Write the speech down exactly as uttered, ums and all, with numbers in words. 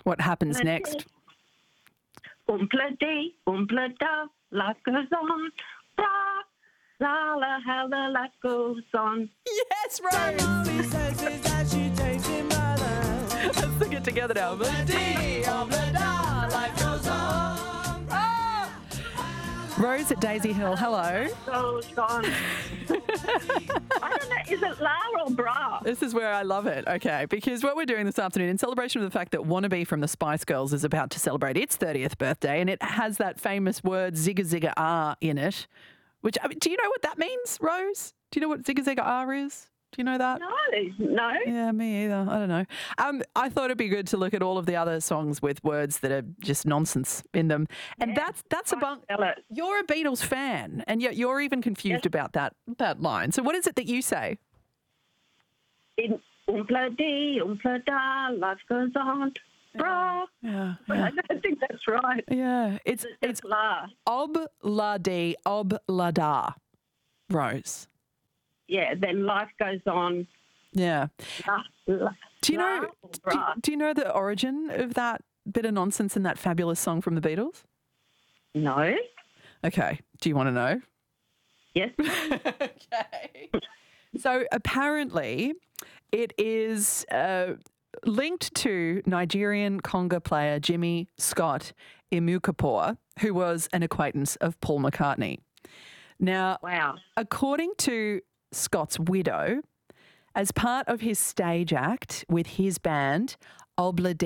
What happens next? Oompla-dee, oompla-da, life goes on. Blah, la la, how the life goes on. Yes, Rose. Let's sing it together now. Rose at Daisy Hill, hello. Goes on. I don't know, is it la or bra? This is where I love it, okay, because what we're doing this afternoon, in celebration of the fact that Wannabe from the Spice Girls is about to celebrate its thirtieth birthday, and it has that famous word zigga zigga ah in it, which, I mean, do you know what that means, Rose? Do you know what zigga zigga ah is? Do you know that? No, no. Yeah, me either. I don't know. Um, I thought it'd be good to look at all of the other songs with words that are just nonsense in them. And Yeah, that's that's a bunk. You're a Beatles fan, and yet you're even confused Yes. about that that line. So what is it that you say? In oompla-dee, oompla-da, life goes on. Bra. Yeah, I yeah, don't think that's right. yeah. It's It's it's la. ob la dee, ob la da, Rose. Yeah, then life goes on. Yeah. La, la, Do you la know? or Do, bra. do you know the origin of that bit of nonsense in that fabulous song from the Beatles? No. Okay. Do you want to know? Yes. Okay. So apparently, it is uh, linked to Nigerian conga player Jimmy Scott Imukapoor, who was an acquaintance of Paul McCartney. Now, Wow. according to Scott's widow, as part of his stage act with his band, Obla